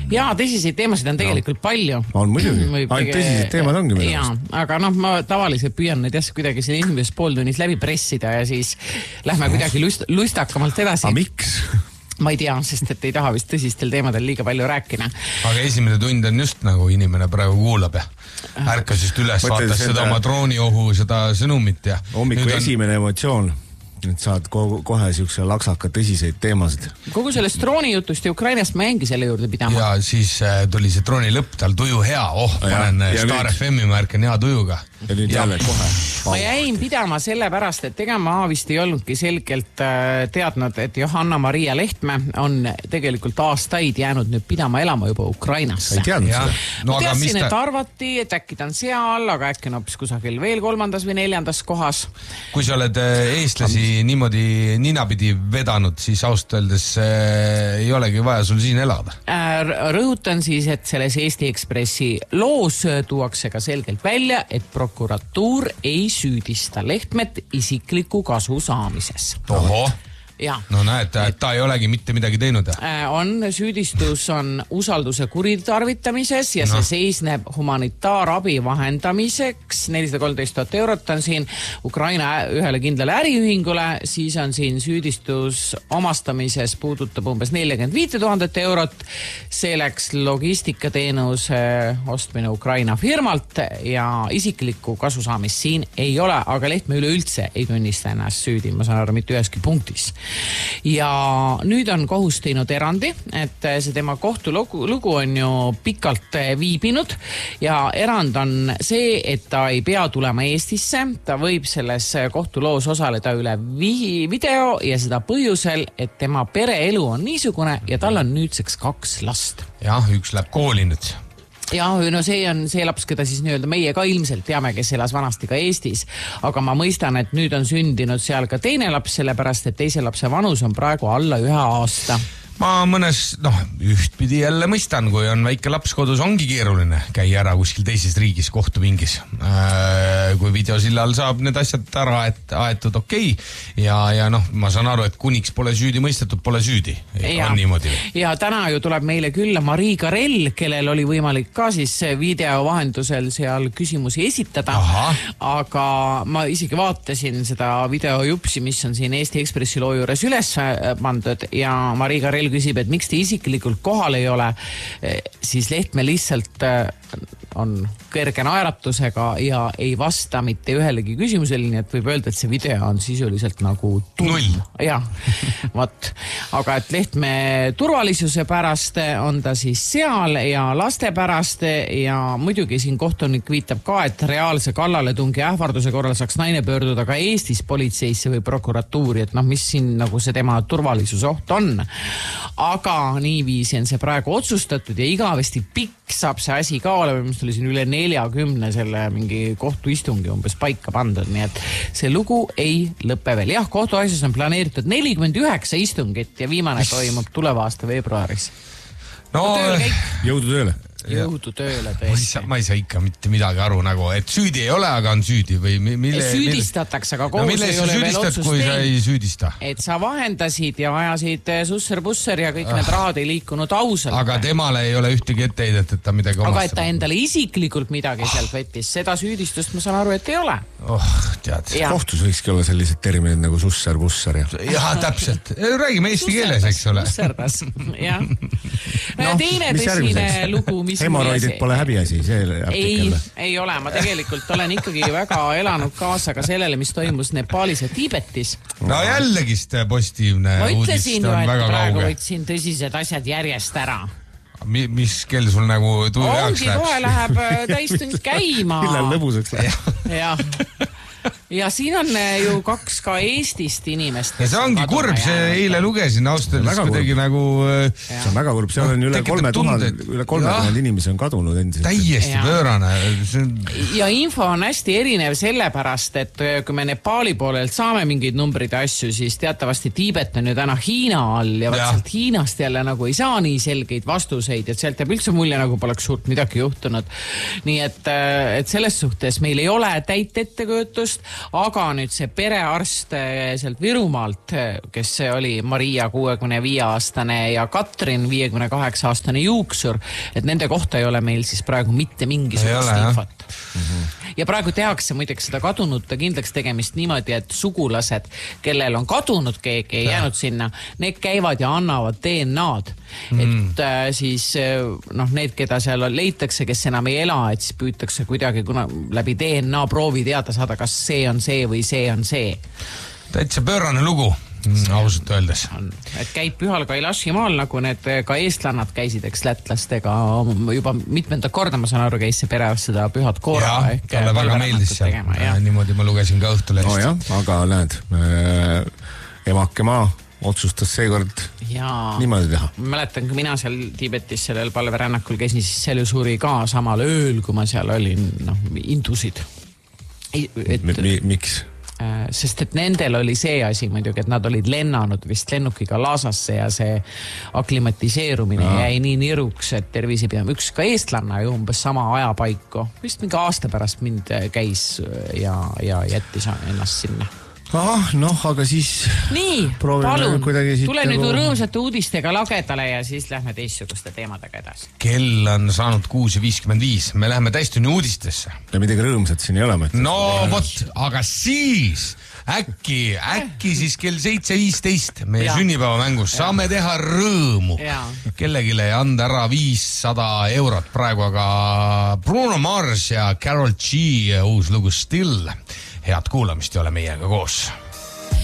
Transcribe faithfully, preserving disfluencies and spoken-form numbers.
Jaa, tõsiseid teemasid on tegelikult no. palju. On muidugi. Ainult tõsiseid teemad ongi minu jaa, aga noh, ma tavaliselt püüan need jah kuidagi siin esimeses pooltunnis läbi pressida ja siis lähme kuidagi lust, lustakamalt edasi. A miks? Ma ei tea, sest et ei taha vist tõsistel teemadel liiga palju rääkina. Aga esimene tund on just nagu inimene praegu kuulab ja ärkas just üles, vaatas seda, seda oma drooniohu, seda sõnumit ja hommiku on... esimene emotsioon. Et saad ko kohe siukse laksaka tõsiseid teemasid. Kogu sellest droonijutust ja Ukrainast ma jängi selle juurde pidama. Ja siis äh, tuli see drooni lõpp, tal tuju hea. Oh, panen ja, Star F M-i märken hea tujuga. Ja nüüd jälle kohe. Ma jäin pidama selle pärast, et ega ma vist ei olnudki selgelt äh, teadnud, et Johanna-Maria Lehtme on tegelikult aastaid jäänud nüüd pidama elama juba Ukrainasse. Ei teadnud ja. seda. No, ma teadsin, ta... et arvati, et äkki ta on seal, aga äkki on hoopis kusagil veel kolmandas või neljandas kohas. Kui sa oled eestlasi niimoodi ninapidi vedanud, siis ausalt öeldes äh, ei olegi vaja sul siin elada. Rõhutan siis, et selles Eesti Ekspressi loos tuuakse ka selgelt välja, et prokuratuur ei süüdista Lehtmet isikliku kasu saamises. Oho. Ja. No näed, et ta ei olegi mitte midagi teinud. On, süüdistus on usalduse kuritarvitamises ja no. see seisneb humanitaarabi vahendamiseks. nelisada kolmteist tuhat eurot on siin Ukraina ühele kindlale äriühingule, siis on siin süüdistus omastamises puudutab umbes nelikümmend viis tuhat eurot. See läks logistikateenuse ostmine Ukraina firmalt ja isiklikku kasusaamist siin ei ole, aga Lehtme üleüldse ei tunnista ennast süüdi, ma saan aru, mitte üheski punktis. Ja nüüd on kohus teinud erandi, et see tema kohtulugu lugu on ju pikalt viibinud ja erand on see, et ta ei pea tulema Eestisse, ta võib selles kohtuloos osaleda üle vi video ja seda põhjusel, et tema pereelu on niisugune ja tal on nüüdseks kaks last. Jah, üks läheb kooli nüüd. Ja, no see on see laps, keda siis nii-öelda meie ka ilmselt teame, kes elas vanasti ka Eestis, aga ma mõistan, et nüüd on sündinud seal ka teine laps, sellepärast, et teise lapse vanus on praegu alla ühe aasta. Ma mõnes, noh, ühtpidi jälle mõistan, kui on väike laps kodus, ongi keeruline käia ära kuskil teises riigis kohtupingis. Äh, kui videosillal saab need asjad ära aet, aetud okei okay. ja, ja noh, ma saan aru, et kuniks pole süüdi mõistetud, pole süüdi. Ja, on niimoodi. Ja täna ju tuleb meile külla Marii Karell, kellel oli võimalik ka siis video vahendusel seal küsimusi esitada. Aha. Aga ma isegi vaatasin seda videojupsi, mis on siin Eesti Ekspressi loo juures üles pandud ja Marii Karell küsib, et miks te isiklikult kohal ei ole, siis Lehtme lihtsalt on kerge naeratusega ja ei vasta mitte ühelegi küsimusele, nii et võib öelda, et see video on sisuliselt nagu null. Jah, võt. Aga et Lehtme turvalisuse pärast on ta siis seal ja laste pärast ja muidugi siin kohtunik viitab ka, et reaalse kallaletungi ähvarduse korral saaks naine pöörduda ka Eestis politseisse või prokuratuuri, et noh, mis siin nagu see tema turvalisuse oht on. Aga niiviisi on see praegu otsustatud ja igavesti pikk saab see asi ka olema, mis tuli siin üle neljakümne selle mingi kohtuistungi umbes paika pandud, nii et see lugu ei lõppe veel. Jah, kohtuasjas on planeeritud nelikümmend üheksa istungit ja viimane toimub tuleva aasta veebruaris. No, jõudu tööle. Jõudu tööle tõesti. Ma ei, saa, ma ei saa ikka mitte midagi aru nagu, et süüdi ei ole, aga on süüdi või mille... Süüdistatakse, aga kohus no, ei ole veel otsust kui sa ei süüdista? Et sa vahendasid ja ajasid susser-busser ja kõik ah. need rahad ei liikunud ausalt. Aga temale ei ole ühtegi etteheidet, et ta midagi omastab. Aga et ta endale isiklikult midagi ah. sealt võttis, seda süüdistust ma saan aru, et ei ole. Oh, tead. Ja. Kohtus võikski olla sellised terminid nagu susser-busser. Ja, ja täpselt. Räägime eesti keeles, eks ole. Susserdas, jah. No, ja teine tõsine lugu, mis hemoroidid pole häbiasi, see artikkel. Ei, ei ole, ma tegelikult olen ikkagi väga elanud kaasa ka sellele, mis toimus Nepaalis ja Tiibetis. No jällegist positiivne ma uudist. Ma ütlesin ju, et praegu võtsin tõsised asjad järjest ära. Mi, mis kell sul nagu tuju jaoks läheb? Ongi, kohe läheb täistund käima. Millal lõbusaks läheb? Jah. Ja siin on ju kaks ka Eestist inimest. Ja see ongi kurb, see eile lugesin austada, kuidagi nagu... See on väga kurb, seal on üle kolme tuhande, üle kolme tuhande inimesi on kadunud endiselt. Täiesti pöörane. Ja info on hästi erinev sellepärast, et kui me Nepaali poolelt saame mingeid numbrid ja asju, siis teatavasti Tiibet on ju täna Hiina all ja vaat Hiinast jälle nagu ei saa nii selgeid vastuseid, et sealt jääb üldse mulje nagu poleks suurt midagi juhtunud. Nii et, et selles suhtes meil ei ole täit ettekujutust, aga nüüd see perearst sealt Virumaalt, kes oli Maria kuuekümne viie aastane ja Katrin viiekümne kaheksa aastane juuksur, et nende kohta ei ole meil siis praegu mitte mingisugust infot. Mm-hmm. Ja praegu tehakse muideks seda kadunute kindlaks tegemist niimoodi, et sugulased, kellel on kadunud keegi, ei jäänud sinna, need käivad ja annavad D N A-d. Mm. Et äh, siis noh, need, keda seal leitakse, kes enam ei ela, et siis püütakse kuidagi kuna läbi D N A proovi teada saada, kas see on see või see on see. Täitsa pöörane lugu. Ausalt öeldes. Et käib Pühal Kailashi maal, nagu need ka eestlannad käisid, eks lätlastega juba mitmenda korda, ma saan aru, käis see perearst seda Pühat Koora. Jah, talle väga meeldis seal. Tegema, niimoodi ma lugesin ka õhtulehest. No jah, aga näed, emake maa otsustas seekord ja niimoodi teha. Mäletan, kui mina seal Tiibetis sellel palverännakul käisin, siis selle suri ka samal ööl, kui ma seal olin, noh, indusid. Et... Miks? Sest et nendel oli see asi muidugi, et nad olid lennanud vist lennukiga Laasasse ja see aklimatiseerumine ja. jäi nii niruks, et tervisi pidama üks ka eestlanna ju umbes sama ajapaiku. Vist mingi aasta pärast mind käis ja, ja jättis ennast sinna. Ah, noh, aga siis... Nii, palun, tule nüüd rõõmsate uudistega lagedale ja siis lähme teistsuguste teemadega edasi. Kell on saanud kuus viiskümmend viis, me läheme täistunni uudistesse. Ja midagi rõõmsat siin ei ole. No vot, aga siis äkki, äkki siis kell seitse viisteist meie ja. sünnipäeva mängus saame ja. teha rõõmu. Ja. Kellegile anda ära viissada eurot praegu, aga Bruno Mars ja Karol G uus lugu Still. Head kuulamist ja ole meiega koos.